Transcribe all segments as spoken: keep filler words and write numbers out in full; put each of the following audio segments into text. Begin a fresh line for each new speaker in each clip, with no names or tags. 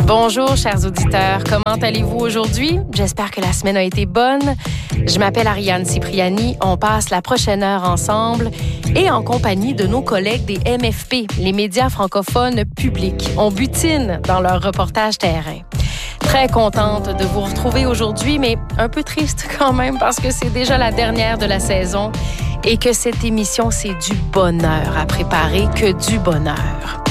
Bonjour, chers auditeurs. Comment allez-vous aujourd'hui? J'espère que la semaine a été bonne. Je m'appelle Ariane Cipriani. On passe la prochaine heure ensemble et en compagnie de nos collègues des M F P, les médias francophones publics. On butine dans leur reportage terrain. Très contente de vous retrouver aujourd'hui, mais un peu triste quand même parce que c'est déjà la dernière de la saison et que cette émission, c'est du bonheur à préparer, que du bonheur.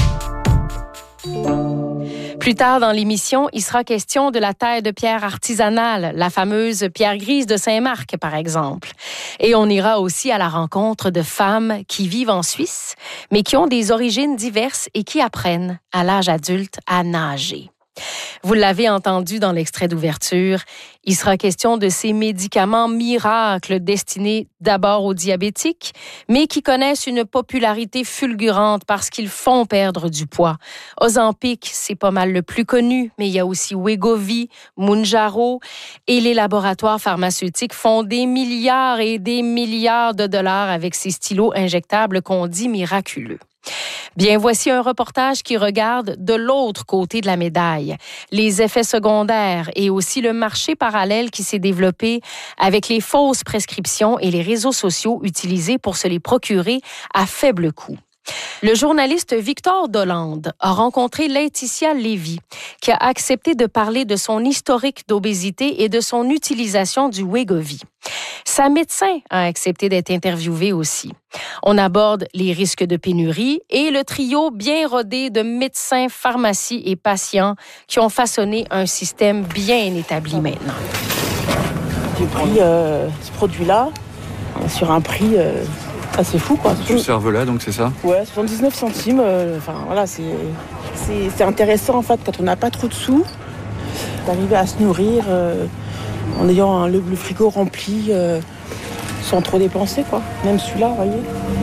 Plus tard dans l'émission, il sera question de la taille de pierre artisanale, la fameuse pierre grise de Saint-Marc, par exemple. Et on ira aussi à la rencontre de femmes qui vivent en Suisse, mais qui ont des origines diverses et qui apprennent, à l'âge adulte, à nager. Vous l'avez entendu dans l'extrait d'ouverture, il sera question de ces médicaments miracles destinés d'abord aux diabétiques, mais qui connaissent une popularité fulgurante parce qu'ils font perdre du poids. Ozempic, c'est pas mal le plus connu, mais il y a aussi Wegovy, Mounjaro, et les laboratoires pharmaceutiques font des milliards et des milliards de dollars avec ces stylos injectables qu'on dit miraculeux. Bien, voici un reportage qui regarde de l'autre côté de la médaille, les effets secondaires et aussi le marché parallèle qui s'est développé avec les fausses prescriptions et les réseaux sociaux utilisés pour se les procurer à faible coût. Le journaliste Victor Dolande a rencontré Laetitia Lévy, qui a accepté de parler de son historique d'obésité et de son utilisation du Wegovy. Sa médecin a accepté d'être interviewée aussi. On aborde les risques de pénurie et le trio bien rodé de médecins, pharmacies et patients qui ont façonné un système bien établi maintenant.
J'ai pris euh, ce produit-là sur un prix... Euh... Ah, c'est fou, quoi.
Du cervelas, donc c'est ça?
Ouais, soixante-dix-neuf centimes. Euh, enfin, voilà, c'est, c'est, c'est intéressant, en fait, quand on n'a pas trop de sous, d'arriver à se nourrir euh, en ayant un, le, le frigo rempli euh, sans trop dépenser, quoi. Même celui-là, vous voyez.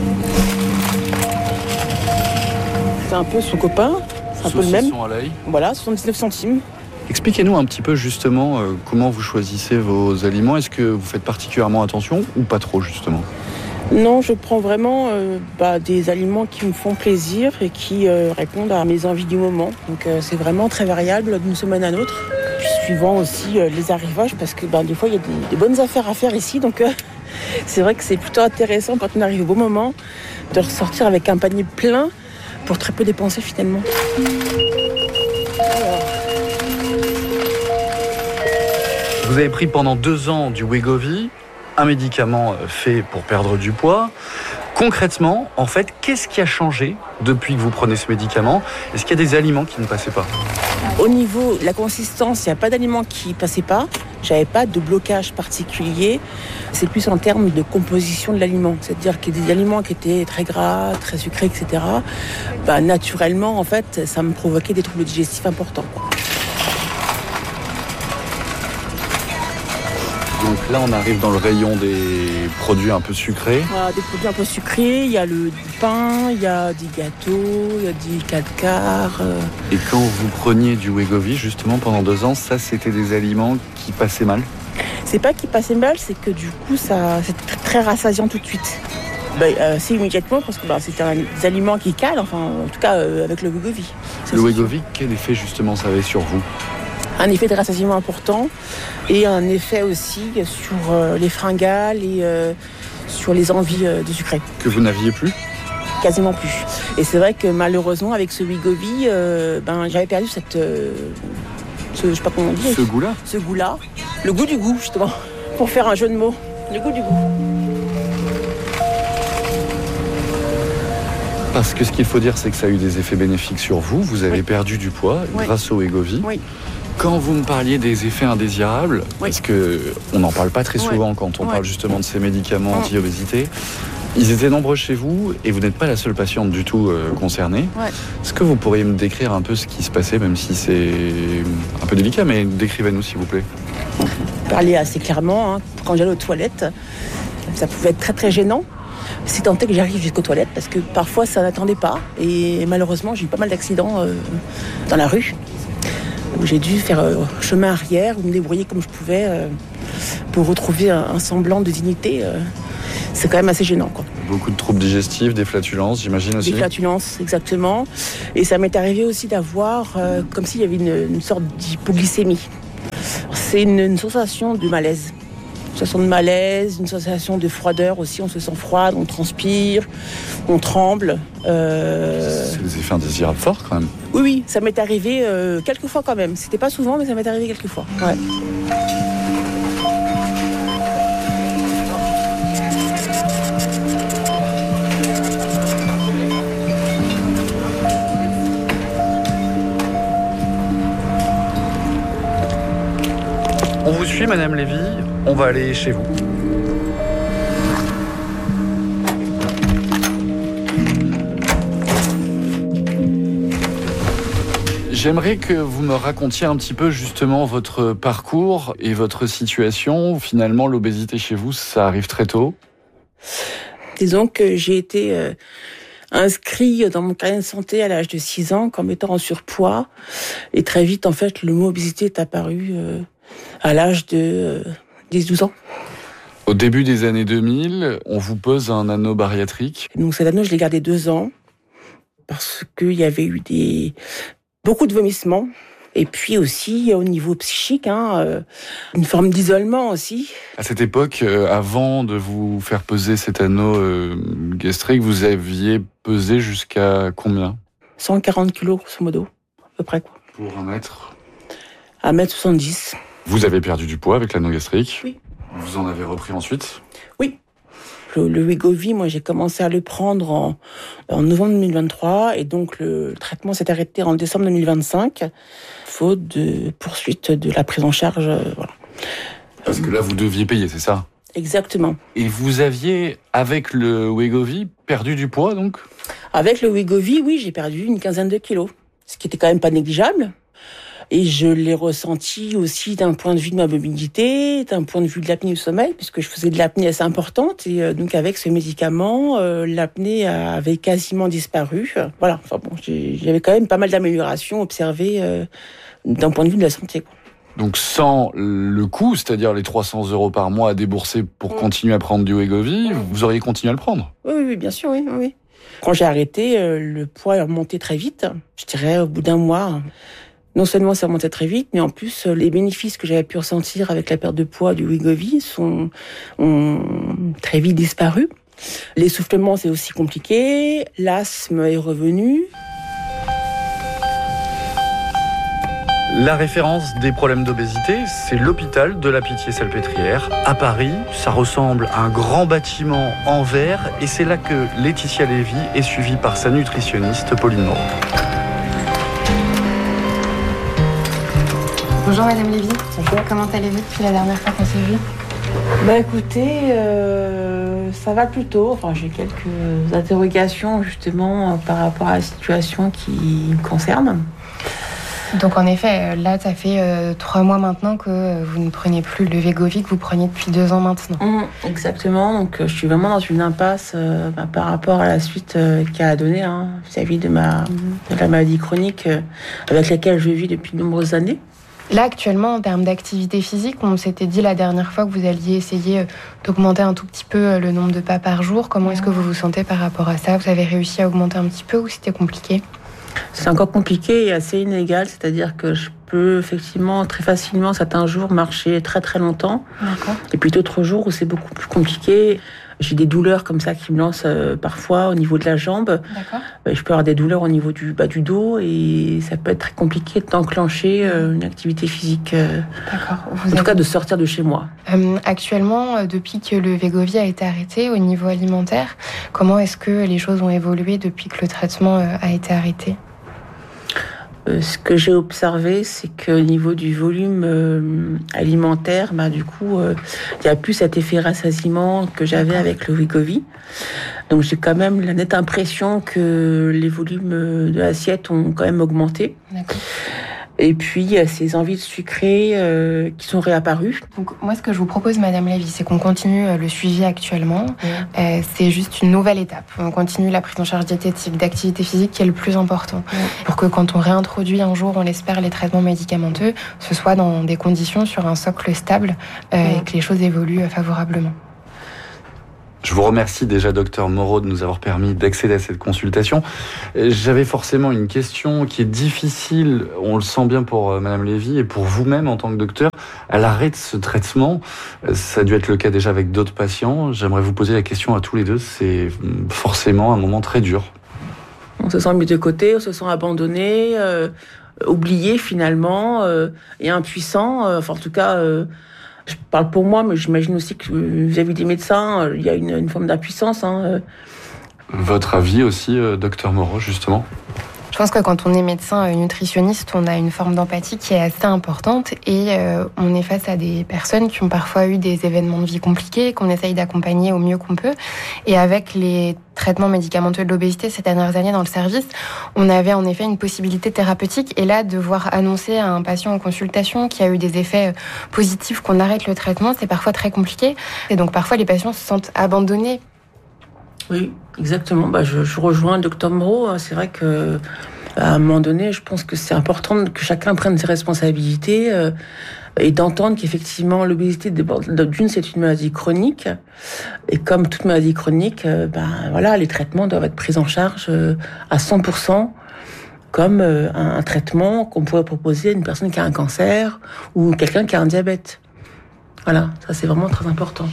C'est un peu son copain, c'est un peu le même.
À l'œil.
Voilà, soixante-dix-neuf centimes.
Expliquez-nous un petit peu, justement, euh, comment vous choisissez vos aliments. Est-ce que vous faites particulièrement attention ou pas trop, justement?
Non, je prends vraiment euh, bah, des aliments qui me font plaisir et qui euh, répondent à mes envies du moment. Donc euh, c'est vraiment très variable d'une semaine à l'autre. Puis suivant aussi euh, les arrivages, parce que bah, des fois il y a des, des bonnes affaires à faire ici. Donc euh, c'est vrai que c'est plutôt intéressant quand on arrive au bon moment de ressortir avec un panier plein pour très peu dépenser finalement. Alors.
Vous avez pris pendant deux ans du Wegovy, un médicament fait pour perdre du poids. Concrètement, en fait, qu'est-ce qui a changé depuis que vous prenez ce médicament? Est-ce qu'il y a des aliments qui ne passaient pas?
Au niveau de la consistance, il n'y a pas d'aliments qui ne passaient pas. J'avais pas de blocage particulier. C'est plus en termes de composition de l'aliment. C'est-à-dire qu'il y a des aliments qui étaient très gras, très sucrés, et cetera. Bah, naturellement, en fait, ça me provoquait des troubles digestifs importants.
Donc là, on arrive dans le rayon des produits un peu sucrés.
Voilà, des produits un peu sucrés. Il y a le pain, il y a des gâteaux, il y a des quatre quarts. Euh...
Et quand vous preniez du Wegovy, justement, pendant deux ans, ça, c'était des aliments qui passaient mal?
C'est pas qu'ils passaient mal, c'est que du coup, ça, c'est très, très rassasiant tout de suite. Ben, euh, c'est immédiatement, parce que ben, c'est un, des aliments qui calent, enfin, en tout cas, euh, avec le Wegovy.
Le Wegovy, quel effet, justement, ça avait sur vous?
Un effet de rassasiement important et un effet aussi sur euh, les fringales et euh, sur les envies euh, de sucré.
Que vous n'aviez plus?
Quasiment plus. Et c'est vrai que malheureusement, avec ce Wegovy, euh, ben, j'avais perdu cette... Euh, ce, je sais pas comment on dit.
Ce goût-là?
Ce goût-là. Le goût du goût, justement. Pour faire un jeu de mots. Le goût du goût.
Parce que ce qu'il faut dire, c'est que ça a eu des effets bénéfiques sur vous. Vous avez
oui.
perdu du poids oui. grâce au Wegovy.
Oui.
Quand vous me parliez des effets indésirables,
oui.
parce qu'on n'en parle pas très souvent oui. quand on oui. parle justement de ces médicaments oui. anti-obésité, ils étaient nombreux chez vous et vous n'êêtes pas la seule patiente du tout euh, concernée. Oui. Est-ce que vous pourriez me décrire un peu ce qui se passait, même si c'est un peu délicat, mais décrivez-nous s'il vous plaît.
Parler assez clairement, hein. Quand j'allais aux toilettes, ça pouvait être très très gênant. C'est tant est que j'arrive jusqu'aux toilettes parce que parfois ça n'attendait pas et malheureusement j'ai eu pas mal d'accidents euh, dans la rue. Où j'ai dû faire euh, chemin arrière, ou me débrouiller comme je pouvais euh, pour retrouver un, un semblant de dignité. Euh, c'est quand même assez gênant, quoi.
Beaucoup de troubles digestifs, des flatulences, j'imagine aussi.
Des flatulences, exactement. Et ça m'est arrivé aussi d'avoir, euh, comme s'il y avait une, une sorte d'hypoglycémie. C'est une, une sensation de malaise. Une sensation de malaise, une sensation de froideur aussi. On se sent froid, on transpire, on tremble. Euh...
C'est des effets indésirables forts quand même.
Oui, oui, ça m'est arrivé euh, quelques fois quand même. C'était pas souvent, mais ça m'est arrivé quelques fois. Ouais.
On vous suit, Madame Lévy. On va aller chez vous. J'aimerais que vous me racontiez un petit peu justement votre parcours et votre situation. Finalement, l'obésité chez vous, ça arrive très tôt.
Disons que j'ai été euh, inscrit dans mon carnet de santé à l'âge de six ans comme étant en surpoids. Et très vite, en fait, le mot obésité est apparu euh, à l'âge de euh, dix douze ans.
Au début des années deux mille, on vous pose un anneau bariatrique.
Donc cet anneau, je l'ai gardé deux ans parce qu'il y avait eu des beaucoup de vomissements. Et puis aussi, au niveau psychique, hein, euh, une forme d'isolement aussi.
À cette époque, euh, avant de vous faire peser cet anneau euh, gastrique, vous aviez pesé jusqu'à combien ?
cent quarante kilos, grosso modo, à peu près. Quoi.
Pour un mètre ?
un mètre soixante-dix.
Vous avez perdu du poids avec l'anneau gastrique ?
Oui.
Vous en avez repris ensuite ?
Oui. Le, le Wegovy, moi, j'ai commencé à le prendre en, en novembre deux mille vingt-trois, et donc le, le traitement s'est arrêté en décembre deux mille vingt-cinq, faute de poursuite de la prise en charge. Euh, voilà.
Parce que là, vous deviez payer, c'est ça ?
Exactement.
Et vous aviez, avec le Wegovy, perdu du poids, donc ?
Avec le Wegovy, oui, j'ai perdu une quinzaine de kilos, ce qui était quand même pas négligeable. Et je l'ai ressenti aussi d'un point de vue de ma mobilité, d'un point de vue de l'apnée du sommeil, puisque je faisais de l'apnée assez importante. Et euh, donc avec ce médicament, euh, l'apnée avait quasiment disparu. Voilà, enfin bon, j'ai, j'avais quand même pas mal d'améliorations observées euh, d'un point de vue de la santé, quoi.
Donc sans le coût, c'est-à-dire les trois cents euros par mois à débourser pour mmh. continuer à prendre du Wegovy, mmh. vous auriez continué à le prendre ?
Oui, oui, bien sûr, oui, oui. Quand j'ai arrêté, euh, le poids est remonté très vite. Je dirais au bout d'un mois. Non seulement ça remontait très vite, mais en plus, les bénéfices que j'avais pu ressentir avec la perte de poids du Wegovy sont, ont très vite disparu. L'essoufflement, c'est aussi compliqué. L'asthme est revenu.
La référence des problèmes d'obésité, c'est l'hôpital de la Pitié-Salpêtrière. À Paris, ça ressemble à un grand bâtiment en verre, et c'est là que Laetitia Lévy est suivie par sa nutritionniste Pauline Moreau.
Bonjour Madame Lévy. Bonjour. Comment allez-vous depuis la dernière fois qu'on s'est vu ?
Bah écoutez, euh, ça va plutôt. Enfin, j'ai quelques interrogations justement par rapport à la situation qui me concerne.
Donc en effet, là, ça fait euh, trois mois maintenant que vous ne prenez plus le Wegovy que vous preniez depuis deux ans maintenant.
Mmh, exactement. Donc je suis vraiment dans une impasse euh, bah, par rapport à la suite euh, qu'elle a donnée hein, vis-à-vis de ma de la maladie chronique euh, avec laquelle je vis depuis de nombreuses années.
Là, actuellement, en termes d'activité physique, on s'était dit la dernière fois que vous alliez essayer d'augmenter un tout petit peu le nombre de pas par jour. Comment est-ce que vous vous sentez par rapport à ça ? Vous avez réussi à augmenter un petit peu ou c'était compliqué ?
C'est encore compliqué et assez inégal, c'est-à-dire que je peux effectivement très facilement certains jours marcher très très longtemps.
D'accord.
Et puis d'autres jours où c'est beaucoup plus compliqué. J'ai des douleurs comme ça qui me lancent euh, parfois au niveau de la jambe.
D'accord.
Euh, je peux avoir des douleurs au niveau du bas du dos et ça peut être très compliqué d'enclencher euh, une activité physique. Euh,
D'accord. Vous
en
avez...
tout cas, de sortir de chez moi.
Euh, actuellement, depuis que le Wegovy a été arrêté au niveau alimentaire, comment est-ce que les choses ont évolué depuis que le traitement euh, a été arrêté ?
Euh, ce que j'ai observé, c'est qu'au niveau du volume euh, alimentaire, bah, du coup, il euh, n'y a plus cet effet rassasiement que j'avais avec le Wegovy. Donc j'ai quand même la nette impression que les volumes de l'assiette ont quand même augmenté.
D'accord.
Et puis, il y a ces envies de sucré euh, qui sont réapparues.
Donc, moi, ce que je vous propose, Madame Lévy, c'est qu'on continue le suivi actuellement. Mmh. Euh, c'est juste une nouvelle étape. On continue la prise en charge diététique, d'activité physique qui est le plus important. Mmh. Pour que quand on réintroduit un jour, on l'espère, les traitements médicamenteux, ce soit dans des conditions sur un socle stable euh, mmh. et que les choses évoluent favorablement.
Je vous remercie déjà, docteur Moreau, de nous avoir permis d'accéder à cette consultation. J'avais forcément une question qui est difficile, on le sent bien pour Madame Lévy et pour vous-même en tant que docteur, à l'arrêt de ce traitement. Ça a dû être le cas déjà avec d'autres patients. J'aimerais vous poser la question à tous les deux. C'est forcément un moment très dur.
On se sent mis de côté, on se sent abandonné, euh, oublié finalement, euh, et impuissant. Euh, enfin, en tout cas... Euh, Je parle pour moi, mais j'imagine aussi que vis-à-vis des médecins, il y a une, une forme d'impuissance. Hein.
Votre avis aussi, euh, docteur Moreau, justement ?
Je pense que quand on est médecin nutritionniste, on a une forme d'empathie qui est assez importante et euh, on est face à des personnes qui ont parfois eu des événements de vie compliqués, qu'on essaye d'accompagner au mieux qu'on peut. Et avec les traitements médicamenteux de l'obésité ces dernières années dans le service, on avait en effet une possibilité thérapeutique. Et là, devoir annoncer à un patient en consultation qui a eu des effets positifs qu'on arrête le traitement, c'est parfois très compliqué. Et donc parfois, les patients se sentent abandonnés.
Oui, exactement. Bah, je, je rejoins le docteur Moreau. C'est vrai que à un moment donné, je pense que c'est important que chacun prenne ses responsabilités euh, et d'entendre qu'effectivement l'obésité, d'une, c'est une maladie chronique, et comme toute maladie chronique, euh, ben voilà, les traitements doivent être pris en charge euh, à cent pour cent, comme euh, un, un traitement qu'on pourrait proposer à une personne qui a un cancer ou quelqu'un qui a un diabète. Voilà, ça c'est vraiment très important.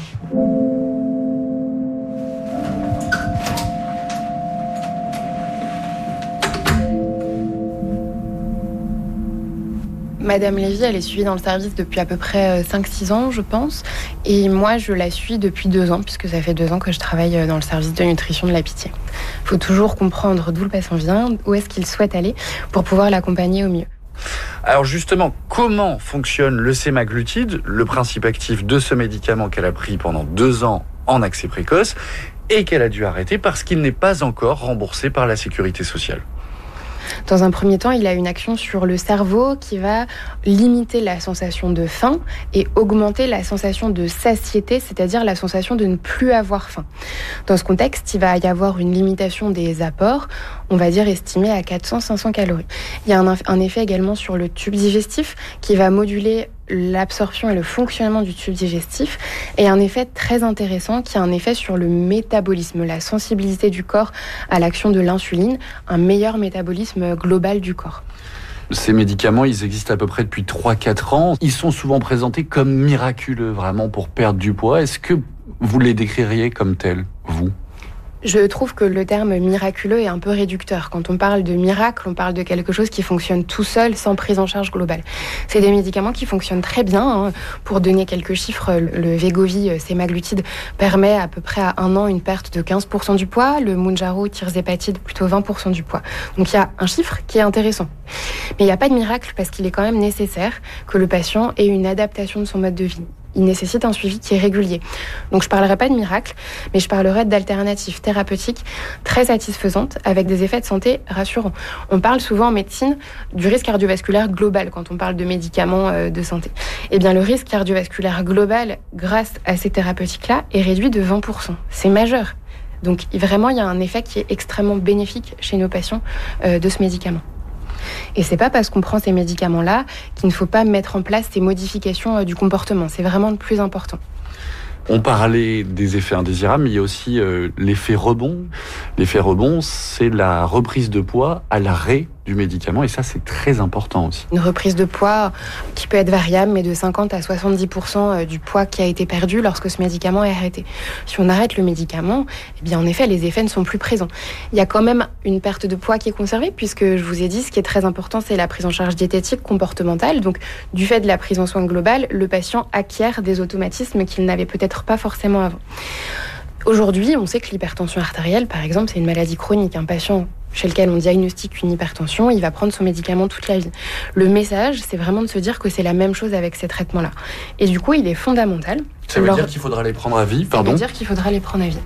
Madame Lévy, elle est suivie dans le service depuis à peu près cinq six ans, je pense. Et moi, je la suis depuis deux ans, puisque ça fait deux ans que je travaille dans le service de nutrition de la Pitié. Il faut toujours comprendre d'où le patient vient, où est-ce qu'il souhaite aller, pour pouvoir l'accompagner au mieux.
Alors justement, comment fonctionne le sémaglutide, le principe actif de ce médicament qu'elle a pris pendant deux ans en accès précoce et qu'elle a dû arrêter parce qu'il n'est pas encore remboursé par la sécurité sociale ?
Dans un premier temps, il a une action sur le cerveau qui va limiter la sensation de faim et augmenter la sensation de satiété, c'est-à-dire la sensation de ne plus avoir faim. Dans ce contexte, il va y avoir une limitation des apports, on va dire estimée à quatre cents à cinq cents calories. Il y a un, un effet également sur le tube digestif qui va moduler l'absorption et le fonctionnement du tube digestif, et un effet très intéressant qui a un effet sur le métabolisme, la sensibilité du corps à l'action de l'insuline, un meilleur métabolisme global du corps.
Ces médicaments, ils existent à peu près depuis trois à quatre ans. Ils sont souvent présentés comme miraculeux, vraiment, pour perdre du poids. Est-ce que vous les décririez comme tels, vous ?
Je trouve que le terme miraculeux est un peu réducteur. Quand on parle de miracle, on parle de quelque chose qui fonctionne tout seul, sans prise en charge globale. C'est des médicaments qui fonctionnent très bien. Hein. Pour donner quelques chiffres, le Wegovy sémaglutide permet à peu près à un an une perte de quinze pour cent du poids. Le Mounjaro tirzépatide, plutôt vingt pour cent du poids. Donc il y a un chiffre qui est intéressant. Mais il n'y a pas de miracle parce qu'il est quand même nécessaire que le patient ait une adaptation de son mode de vie. Il nécessite un suivi qui est régulier. Donc je ne parlerai pas de miracle, mais je parlerai d'alternatives thérapeutiques très satisfaisantes avec des effets de santé rassurants. On parle souvent en médecine du risque cardiovasculaire global quand on parle de médicaments de santé. Eh bien le risque cardiovasculaire global, grâce à ces thérapeutiques-là, est réduit de vingt pour cent. C'est majeur. Donc vraiment, il y a un effet qui est extrêmement bénéfique chez nos patients euh, de ce médicament. Et c'est pas parce qu'on prend ces médicaments-là qu'il ne faut pas mettre en place ces modifications du comportement. C'est vraiment le plus important.
On parlait des effets indésirables, mais il y a aussi euh, l'effet rebond. L'effet rebond, c'est la reprise de poids à l'arrêt du médicament, et ça, c'est très important aussi.
Une reprise de poids qui peut être variable, mais de cinquante à soixante-dix pour cent du poids qui a été perdu lorsque ce médicament est arrêté. Si on arrête le médicament, eh bien, en effet, les effets ne sont plus présents. Il y a quand même une perte de poids qui est conservée, puisque je vous ai dit, ce qui est très important, c'est la prise en charge diététique comportementale. Donc, du fait de la prise en soin globale, le patient acquiert des automatismes qu'il n'avait peut-être pas forcément avant. Aujourd'hui, on sait que l'hypertension artérielle, par exemple, c'est une maladie chronique. Un patient chez lequel on diagnostique une hypertension, il va prendre son médicament toute la vie. Le message, c'est vraiment de se dire que c'est la même chose avec ces traitements-là. Et du coup, il est fondamental.
Ça veut Alors, dire qu'il faudra les prendre à vie, pardon ?
Ça veut dire qu'il faudra les prendre à vie.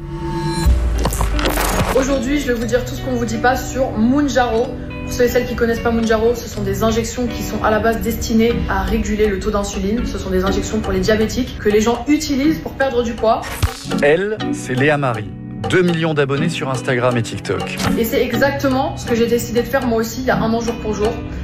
Aujourd'hui, je vais vous dire tout ce qu'on ne vous dit pas sur Mounjaro. Pour ceux et celles qui ne connaissent pas Mounjaro, ce sont des injections qui sont à la base destinées à réguler le taux d'insuline. Ce sont des injections pour les diabétiques que les gens utilisent pour perdre du poids.
Elle, c'est Léa Marie. deux millions d'abonnés sur Instagram et TikTok.
Et c'est exactement ce que j'ai décidé de faire moi aussi il y a un an jour pour jour.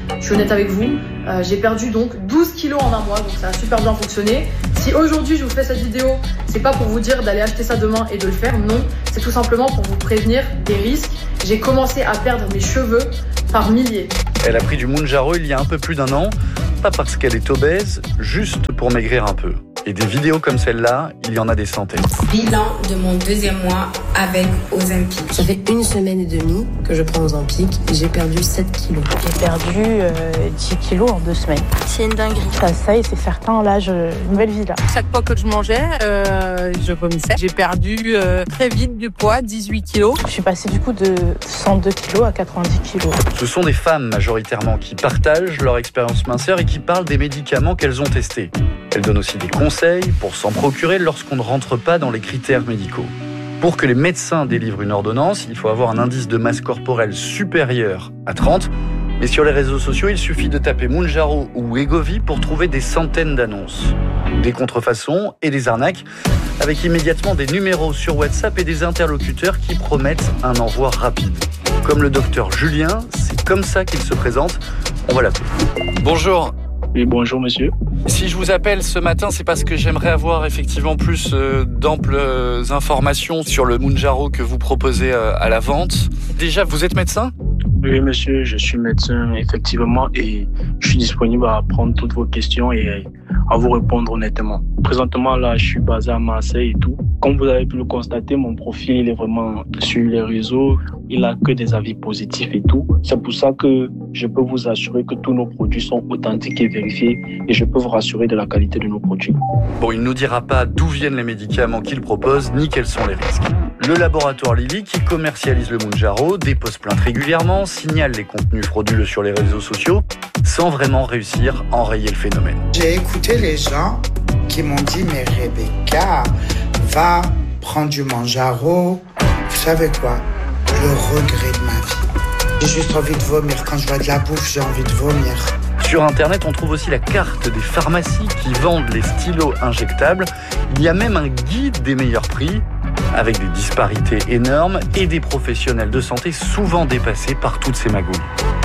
Je suis honnête avec vous, euh, j'ai perdu donc douze kilos en un mois, donc ça a super bien fonctionné. Si aujourd'hui je vous fais cette vidéo, c'est pas pour vous dire d'aller acheter ça demain et de le faire, non, c'est tout simplement pour vous prévenir des risques. J'ai commencé à perdre mes cheveux par milliers.
Elle a pris du Mounjaro il y a un peu plus d'un an, pas parce qu'elle est obèse, juste pour maigrir un peu. Et des vidéos comme celle-là, il y en a des centaines.
Bilan de mon deuxième mois avec Ozempic.
Ça fait une semaine et demie que je prends Ozempic et j'ai perdu sept kilos.
J'ai perdu euh, dix kilos en deux semaines.
C'est une dinguerie.
Ça, ça y est, c'est certain, là, je... nouvelle vie là.
Chaque fois que je mangeais, euh, je vomissais. J'ai perdu euh, très vite du poids, dix-huit kilos.
Je suis passée du coup de cent deux kilos à quatre-vingt-dix kilos.
Ce sont des femmes majoritairement qui partagent leur expérience minceur et qui parlent des médicaments qu'elles ont testés. Elles donnent aussi des conseils pour s'en procurer lorsqu'on ne rentre pas dans les critères médicaux. Pour que les médecins délivrent une ordonnance, il faut avoir un indice de masse corporelle supérieur à trente. Mais sur les réseaux sociaux, il suffit de taper Mounjaro ou Wegovy pour trouver des centaines d'annonces. Des contrefaçons et des arnaques, avec immédiatement des numéros sur WhatsApp et des interlocuteurs qui promettent un envoi rapide. Comme le docteur Julien, c'est comme ça qu'il se présente. On va l'appeler. Bonjour.
Oui, bonjour monsieur.
Si je vous appelle ce matin, c'est parce que j'aimerais avoir effectivement plus euh, d'amples euh, informations sur le Mounjaro que vous proposez euh, à la vente. Déjà, vous êtes médecin ?
Oui monsieur, je suis médecin effectivement et je suis disponible à prendre toutes vos questions et à vous répondre honnêtement. Présentement là, je suis basé à Marseille et tout. Comme vous avez pu le constater, mon profil il est vraiment sur les réseaux. Il a que des avis positifs et tout. C'est pour ça que je peux vous assurer que tous nos produits sont authentiques et vérifiés et je peux vous rassurer de la qualité de nos produits.
Bon, il ne nous dira pas d'où viennent les médicaments qu'il propose ni quels sont les risques. Le laboratoire Lilly, qui commercialise le Mounjaro, dépose plainte régulièrement, signale les contenus frauduleux sur les réseaux sociaux, sans vraiment réussir à enrayer le phénomène.
J'ai écouté les gens qui m'ont dit « Mais Rebecca, va prendre du Mounjaro. » Vous savez quoi ? Le regret de ma vie. J'ai juste envie de vomir. Quand je vois de la bouffe, j'ai envie de vomir.
Sur Internet, on trouve aussi la carte des pharmacies qui vendent les stylos injectables. Il y a même un guide des meilleurs prix, avec des disparités énormes et des professionnels de santé souvent dépassés par toutes ces magouilles.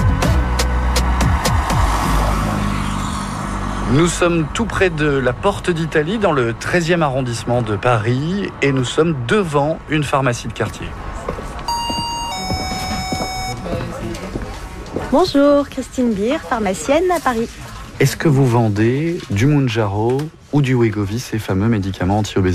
Nous sommes tout près de la Porte d'Italie, dans le treizième arrondissement de Paris, et nous sommes devant une pharmacie de quartier.
Bonjour, Christine Beer, pharmacienne à Paris.
Est-ce que vous vendez du Mounjaro ou du Wegovy, ces fameux médicaments anti-obésité ?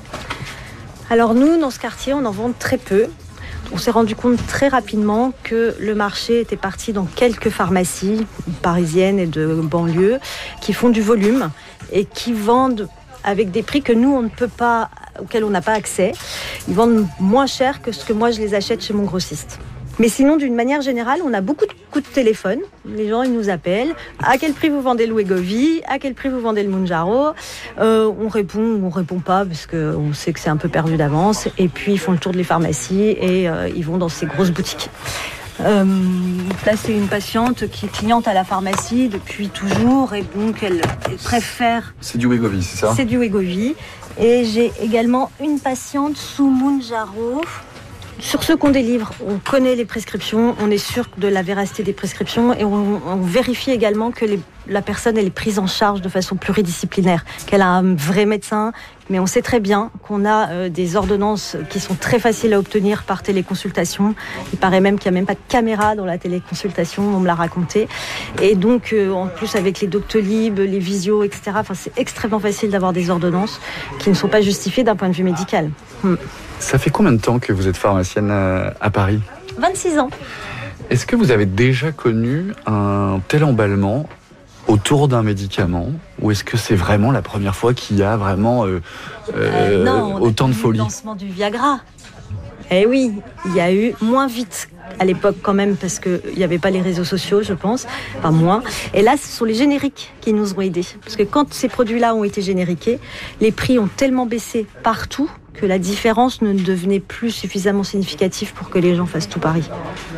Alors nous, dans ce quartier, on en vend très peu. On s'est rendu compte très rapidement que le marché était parti dans quelques pharmacies parisiennes et de banlieue qui font du volume et qui vendent avec des prix que nous, on ne peut pas, auxquels on n'a pas accès. Ils vendent moins cher que ce que moi, je les achète chez mon grossiste. Mais sinon, d'une manière générale, on a beaucoup de coups de téléphone. Les gens, ils nous appellent. À quel prix vous vendez le Wegovy ? À quel prix vous vendez le Mounjaro ? euh, On répond ou on répond pas parce qu'on sait que c'est un peu perdu d'avance. Et puis, ils font le tour de les pharmacies et euh, ils vont dans ces grosses boutiques. Euh, là, c'est une patiente qui est cliente à la pharmacie depuis toujours et donc elle, elle préfère...
C'est du Wegovy, c'est ça ?
C'est du Wegovy. Et j'ai également une patiente sous Mounjaro. Sur ce qu'on délivre, on connaît les prescriptions, on est sûr de la véracité des prescriptions et on, on vérifie également que les, la personne elle est prise en charge de façon pluridisciplinaire, qu'elle a un vrai médecin, mais on sait très bien qu'on a euh, des ordonnances qui sont très faciles à obtenir par téléconsultation. Il paraît même qu'il n'y a même pas de caméra dans la téléconsultation, on me l'a raconté. Et donc, euh, en plus avec les Doctolib, les visios, et cetera, enfin, c'est extrêmement facile d'avoir des ordonnances qui ne sont pas justifiées d'un point de vue médical. Hmm.
Ça fait combien de temps que vous êtes pharmacienne à Paris ?
vingt-six ans.
Est-ce que vous avez déjà connu un tel emballement autour d'un médicament ? Ou est-ce que c'est vraiment la première fois qu'il y a vraiment euh, euh, euh, non, autant de folie ?
Le lancement du Viagra. Eh oui, il y a eu moins vite à l'époque quand même parce qu'il n'y avait pas les réseaux sociaux, je pense, pas moins. Et là, ce sont les génériques qui nous ont aidés. Parce que quand ces produits-là ont été génériqués, les prix ont tellement baissé partout que la différence ne devenait plus suffisamment significative pour que les gens fassent tout Paris.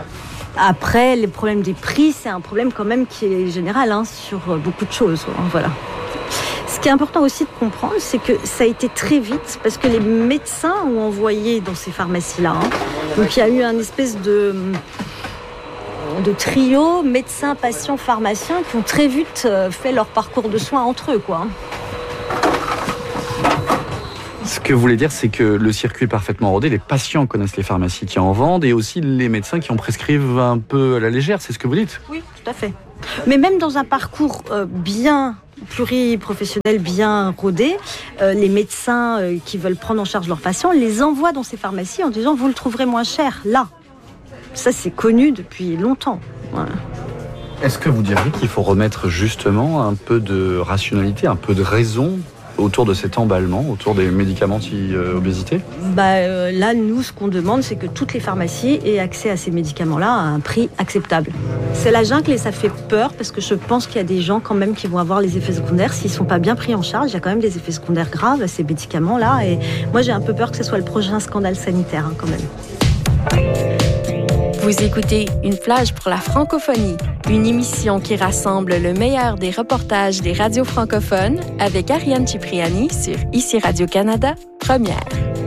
Après, le problème des prix, c'est un problème quand même qui est général hein, sur beaucoup de choses. Hein, voilà. Ce qui est important aussi de comprendre, c'est que ça a été très vite parce que les médecins ont envoyé dans ces pharmacies-là. Hein. Donc il y a eu une espèce de, de trio, médecins, patients, pharmaciens, qui ont très vite fait leur parcours de soins entre eux, quoi.
Ce que vous voulez dire, c'est que le circuit est parfaitement rodé, les patients connaissent les pharmacies qui en vendent et aussi les médecins qui en prescrivent un peu à la légère, c'est ce que vous dites ?
Oui, tout à fait. Mais même dans un parcours euh, bien pluriprofessionnel, bien rodé, euh, les médecins euh, qui veulent prendre en charge leurs patients les envoient dans ces pharmacies en disant « vous le trouverez moins cher, là ». Ça, c'est connu depuis longtemps. Voilà.
Est-ce que vous diriez qu'il faut remettre justement un peu de rationalité, un peu de raison autour de cet emballement, autour des médicaments anti-obésité ?
Bah, euh, là, nous, ce qu'on demande, c'est que toutes les pharmacies aient accès à ces médicaments-là à un prix acceptable. C'est la jungle et ça fait peur parce que je pense qu'il y a des gens quand même qui vont avoir les effets secondaires. S'ils ne sont pas bien pris en charge, il y a quand même des effets secondaires graves à ces médicaments-là. Et moi, j'ai un peu peur que ce soit le prochain scandale sanitaire, hein, quand même.
Vous écoutez Une plage pour la francophonie, une émission qui rassemble le meilleur des reportages des radios francophones avec Ariane Cipriani sur Ici Radio-Canada, première.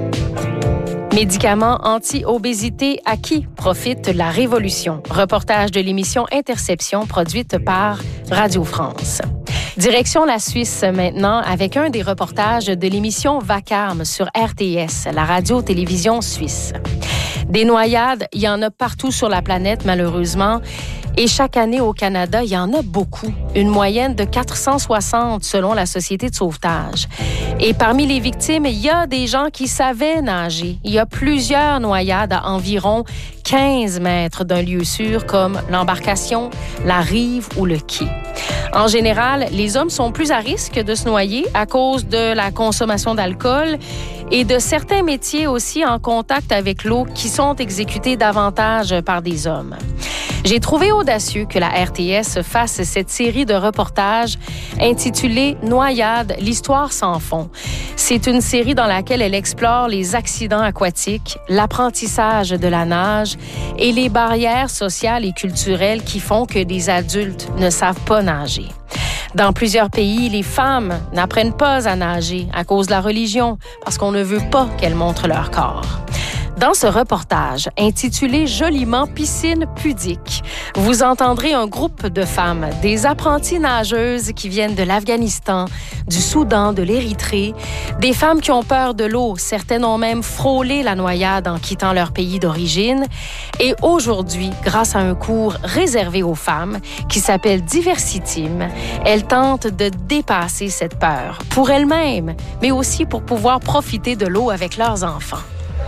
Médicaments anti-obésité, à qui profite la révolution? Reportage de l'émission Interception produite par Radio France. Direction la Suisse maintenant avec un des reportages de l'émission Vacarme sur R T S, la radio-télévision suisse. Des noyades, il y en a partout sur la planète malheureusement. Et chaque année au Canada, il y en a beaucoup. Une moyenne de quatre cent soixante selon la Société de sauvetage. Et parmi les victimes, il y a des gens qui savaient nager. Il y a plusieurs noyades à environ quinze mètres d'un lieu sûr comme l'embarcation, la rive ou le quai. En général, les hommes sont plus à risque de se noyer à cause de la consommation d'alcool et de certains métiers aussi en contact avec l'eau qui sont exécutés davantage par des hommes. J'ai trouvé audacieux que la R T S fasse cette série de reportages intitulée « Noyade, l'histoire sans fond ». C'est une série dans laquelle elle explore les accidents aquatiques, l'apprentissage de la nage et les barrières sociales et culturelles qui font que des adultes ne savent pas nager. Dans plusieurs pays, les femmes n'apprennent pas à nager à cause de la religion parce qu'on ne veut pas qu'elles montrent leur corps. Dans ce reportage, intitulé joliment « Piscine pudique », vous entendrez un groupe de femmes, des apprenties nageuses qui viennent de l'Afghanistan, du Soudan, de l'Érythrée, des femmes qui ont peur de l'eau, certaines ont même frôlé la noyade en quittant leur pays d'origine. Et aujourd'hui, grâce à un cours réservé aux femmes qui s'appelle Diversiteam, elles tentent de dépasser cette peur pour elles-mêmes, mais aussi pour pouvoir profiter de l'eau avec leurs enfants.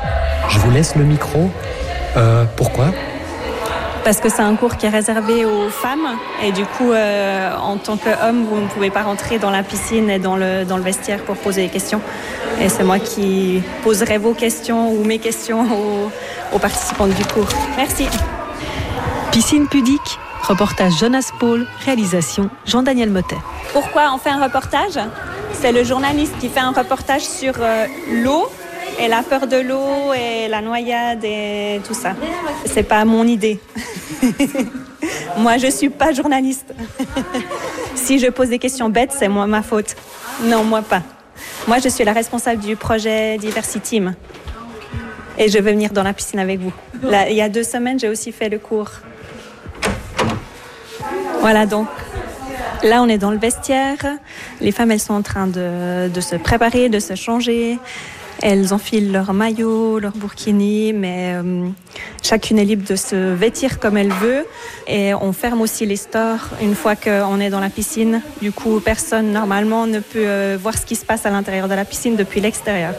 Je vous laisse le micro. Euh, pourquoi ?
Parce que c'est un cours qui est réservé aux femmes et du coup, euh, en tant qu'homme, vous ne pouvez pas rentrer dans la piscine et dans le, dans le vestiaire pour poser des questions. Et c'est moi qui poserai vos questions ou mes questions aux, aux participants du cours. Merci.
Piscine pudique, reportage Jonas Paul, réalisation Jean-Daniel Motet.
Pourquoi on fait un reportage ? C'est le journaliste qui fait un reportage sur euh, l'eau et la peur de l'eau et la noyade et tout ça. C'est pas mon idée. Moi, je suis pas journaliste. Si je pose des questions bêtes, c'est moi ma faute. Non, moi pas. Moi, je suis la responsable du projet Diversiteam. Et je vais venir dans la piscine avec vous. Là, il y a deux semaines, j'ai aussi fait le cours. Voilà donc. Là, on est dans le vestiaire. Les femmes, elles sont en train de, de se préparer, de se changer. Elles enfilent leur maillot, leur burkini, mais euh, chacune est libre de se vêtir comme elle veut. Et on ferme aussi les stores une fois qu'on est dans la piscine. Du coup, personne, normalement, ne peut euh, voir ce qui se passe à l'intérieur de la piscine depuis l'extérieur.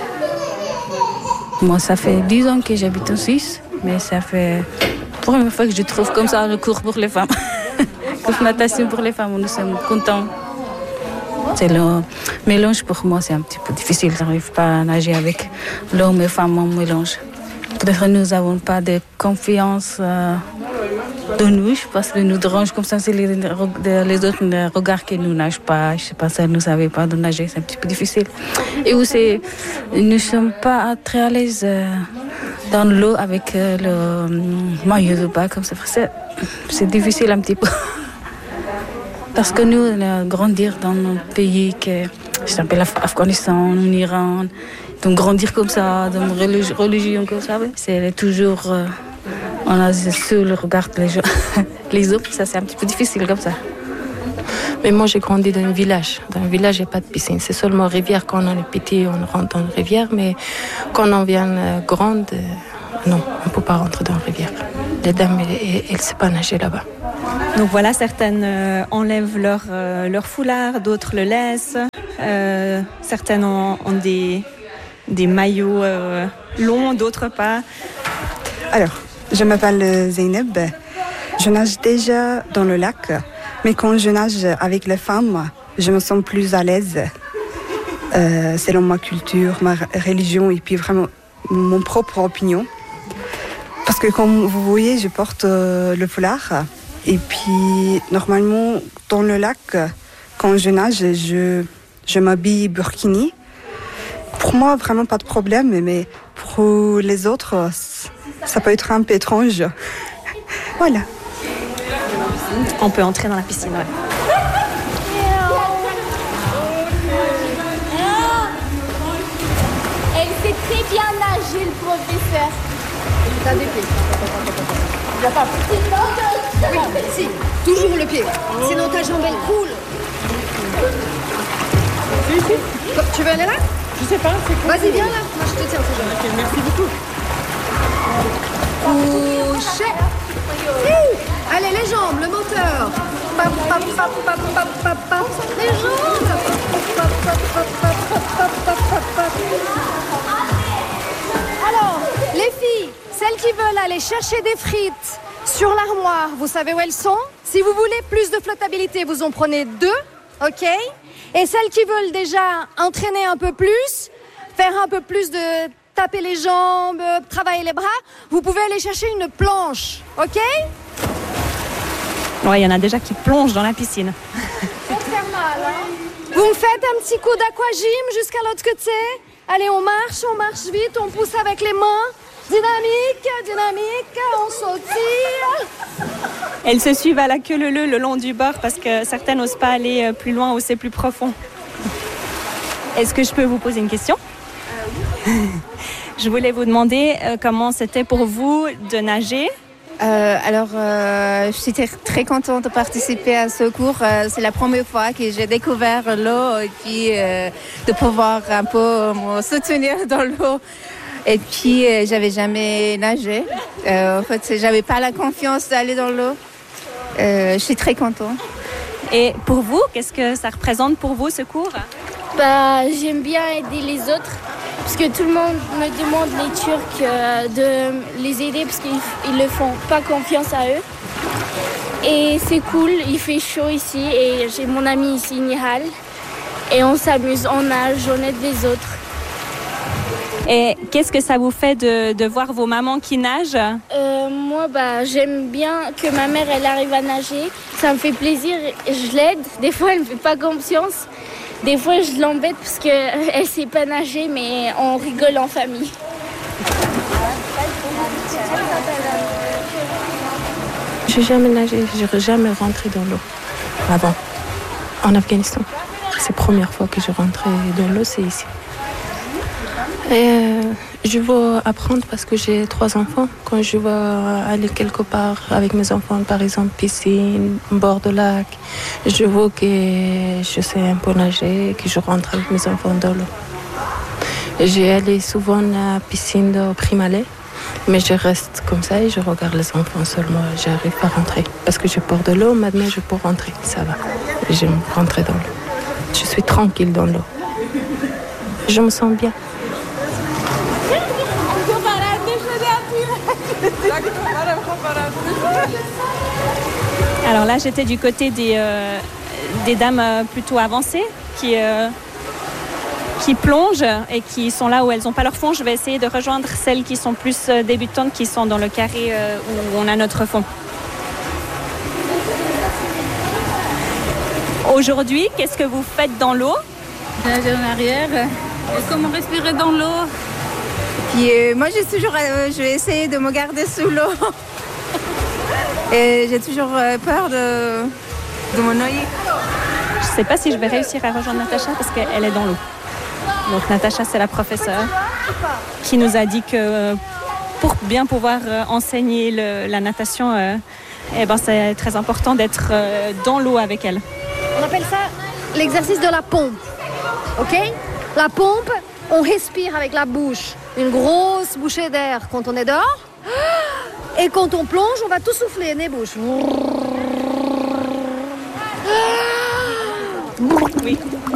Moi, ça fait dix ans que j'habite en Suisse, mais ça fait la première fois que je trouve comme ça un cours pour les femmes. Pour natation pour les femmes, nous sommes contents. C'est le mélange pour moi, c'est un petit peu difficile. Je n'arrive pas à nager avec l'homme et femme en mélange. Peut-être que nous n'avons pas de confiance euh, de nous, parce que nous dérange comme ça, c'est les, les autres les regards qui nous nagent pas. Je ne sais pas, ça, nous ne savons pas de nager, c'est un petit peu difficile. Et aussi, nous ne sommes pas très à l'aise euh, dans l'eau avec euh, le euh, maillot de bain, comme ça. C'est, c'est difficile un petit peu. Parce que nous, on a grandi dans un pays qui s'appelle l'Afghanistan, en Iran. Donc grandir comme ça, dans une religion comme ça, c'est toujours euh, On a seul regarde les gens, les autres, ça c'est un petit peu difficile comme ça. Mais moi j'ai grandi dans un village. Dans un village, il n'y a pas de piscine. C'est seulement rivière. Quand on est petit, on rentre dans une rivière. Mais quand on vient grande, non, on ne peut pas rentrer dans une rivière. Les dames, elles ne savent pas nager là-bas.
Donc voilà, certaines euh, enlèvent leur, euh, leur foulard, d'autres le laissent. Euh, certaines ont, ont des, des maillots euh, longs, d'autres pas.
Alors, je m'appelle Zeynep. Je nage déjà dans le lac, mais quand je nage avec les femmes, je me sens plus à l'aise. Euh, selon ma culture, ma religion et puis vraiment mon propre opinion. Parce que comme vous voyez, je porte euh, le foulard. Et puis, normalement, dans le lac, quand je nage, je, je m'habille burkini. Pour moi, vraiment pas de problème, mais pour les autres, ça peut être un peu étrange. Voilà.
On peut entrer dans la piscine, ouais.
Elle sait très bien nager, le professeur. T'as des pieds. Il n'y a pas oui, si, toujours le pied. Sinon ta jambe elle coule.
Si, si.
Tu veux aller là?
Je sais pas, c'est cool.
Vas-y, viens là. Moi je te tiens, c'est jamais.
Ok, merci beaucoup.
Couché. Si. Allez, les jambes, le moteur. Pap, pap, pap, pap, pap, pap, pap. Les jambes. Pap, pap, pap, pap, pap, pap, pap, pap. Alors, les filles, celles qui veulent aller chercher des frites sur l'armoire, vous savez où elles sont? Si vous voulez plus de flottabilité, vous en prenez deux, ok? Et celles qui veulent déjà entraîner un peu plus, faire un peu plus de taper les jambes, travailler les bras, vous pouvez aller chercher une planche, ok?
Ouais, il y en a déjà qui plongent dans la piscine.
Ça te fait mal, hein? Vous me faites un petit coup d'aquagym jusqu'à l'autre côté. Allez, on marche, on marche vite, on pousse avec les mains. Dynamique, dynamique, on sautille.
Elles se suivent à la queue leu-leu le long du bord parce que certaines n'osent pas aller plus loin où c'est plus profond. Est-ce que je peux vous poser une question? euh, oui. Je voulais vous demander euh, comment c'était pour vous de nager.
Euh, alors, euh, je suis très contente de participer à ce cours. Euh, c'est la première fois que j'ai découvert l'eau et puis euh, de pouvoir un peu me soutenir dans l'eau. Et puis, euh, j'avais jamais nagé. Euh, en fait, j'avais pas la confiance d'aller dans l'eau. Euh, je suis très contente.
Et pour vous, qu'est-ce que ça représente pour vous, ce cours?
Bah, j'aime bien aider les autres. Parce que tout le monde me demande, les Turcs, euh, de les aider parce qu'ils ne font pas confiance à eux. Et c'est cool, il fait chaud ici. Et j'ai mon ami ici, Nihal. Et on s'amuse, on nage, on aide les autres.
Et qu'est-ce que ça vous fait de, de voir vos mamans qui nagent?
euh, Moi, bah, j'aime bien que ma mère, elle arrive à nager. Ça me fait plaisir, je l'aide. Des fois, elle ne me fait pas confiance. Des fois, je l'embête parce qu'elle ne sait pas nager, mais on rigole en famille.
Je n'ai jamais nagé, je n'ai jamais rentré dans l'eau avant, en Afghanistan. C'est la première fois que je rentrais dans l'eau, c'est ici. Et euh, je veux apprendre parce que j'ai trois enfants. Quand je veux aller quelque part avec mes enfants, par exemple piscine, bord de lac, je veux que je sais un peu nager, que je rentre avec mes enfants dans l'eau. J'ai allé souvent à la piscine de Primalais, mais je reste comme ça et je regarde les enfants seulement. J'arrive pas à rentrer parce que je pars de l'eau, maintenant je peux rentrer, ça va. J'aime rentrer dans l'eau. Je suis tranquille dans l'eau. Je me sens bien.
Alors là, j'étais du côté des, euh, des dames plutôt avancées qui, euh, qui plongent et qui sont là où elles n'ont pas leur fond. Je vais essayer de rejoindre celles qui sont plus débutantes, qui sont dans le carré euh, où on a notre fond. Aujourd'hui, qu'est-ce que vous faites dans l'eau?
Nager en arrière, et comment respirer dans l'eau.
Puis euh, moi, j'ai toujours, euh, je vais essayer de me garder sous l'eau. Et j'ai toujours euh, peur de, de me noyer.
Je ne sais pas si je vais réussir à rejoindre Natacha parce qu'elle est dans l'eau. Donc Natacha, c'est la professeure qui nous a dit que pour bien pouvoir euh, enseigner le, la natation, euh, eh ben, c'est très important d'être euh, dans l'eau avec elle.
On appelle ça l'exercice de la pompe. Ok ? La pompe, on respire avec la bouche. Une grosse bouchée d'air quand on est dehors. Et quand on plonge, on va tout souffler, nez bouche.
Oui.